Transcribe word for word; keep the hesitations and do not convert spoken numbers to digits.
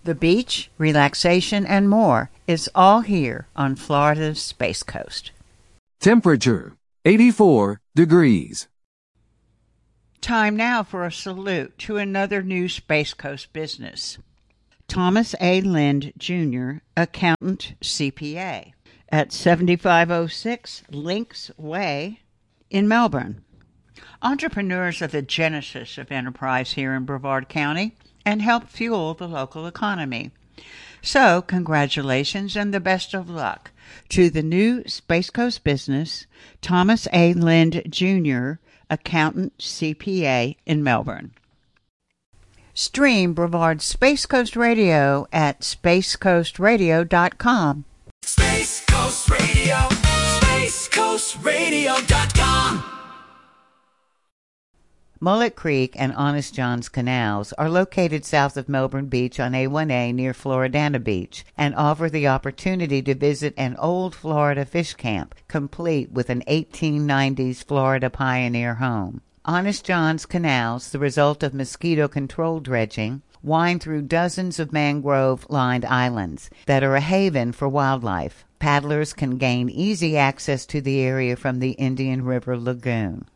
The beach, relaxation, and more is all here on Florida's Space Coast. Temperature, eighty-four degrees. Time now for a salute to another new Space Coast business. Thomas A. Lind, Junior, accountant, C P A, at seventy-five oh six Links Way in Melbourne. Entrepreneurs are the genesis of enterprise here in Brevard County and help fuel the local economy. So, congratulations and the best of luck to the new Space Coast business, Thomas A. Lind, Junior, accountant, C P A in Melbourne. Stream Brevard Space Coast Radio at space coast radio dot com. Space Coast Radio, space coast radio dot com. Mullet Creek and Honest John's Canals are located south of Melbourne Beach on A one A near Floridana Beach and offer the opportunity to visit an old Florida fish camp, complete with an eighteen nineties Florida pioneer home. Honest John's Canals, the result of mosquito control dredging, wind through dozens of mangrove-lined islands that are a haven for wildlife. Paddlers can gain easy access to the area from the Indian River Lagoon.